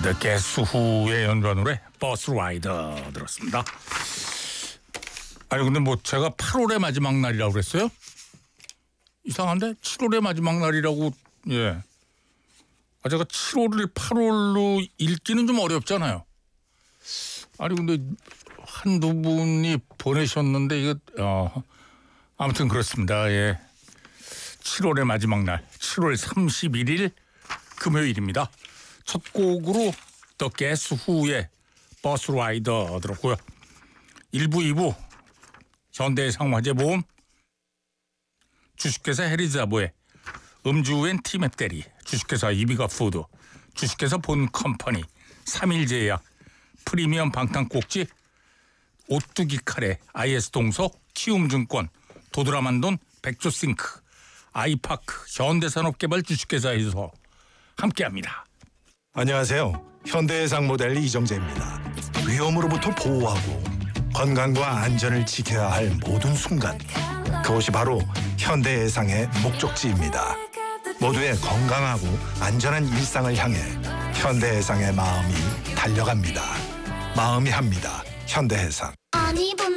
더 개수 후의 연주한 노래 버스 라이더 들었습니다. 아니 근데 뭐 제가 8월의 마지막 날이라고 그랬어요? 이상한데 7월의 마지막 날이라고. 예. 제가 7월을 8월로 읽기는 좀 어렵잖아요. 아니 근데 한두 분이 보내셨는데 이거 아무튼 그렇습니다. 예. 7월의 마지막 날 7월 31일 금요일입니다. 첫 곡으로 더 게스 후의 버스 라이더 들었고요. 1부 2부 현대해상화재보험, 주식회사 해리자보의 음주엔 티맵대리, 주식회사 이비가푸드, 주식회사 본컴퍼니, 3일제약, 프리미엄 방탄꼭지, 오뚜기 카레, IS동서, 키움증권, 도드라만돈, 백조싱크, 아이파크, 현대산업개발 주식회사에서 함께합니다. 안녕하세요. 현대해상 모델 이정재입니다. 위험으로부터 보호하고 건강과 안전을 지켜야 할 모든 순간, 그것이 바로 현대해상의 목적지입니다. 모두의 건강하고 안전한 일상을 향해 현대해상의 마음이 달려갑니다. 마음이 합니다. 현대해상.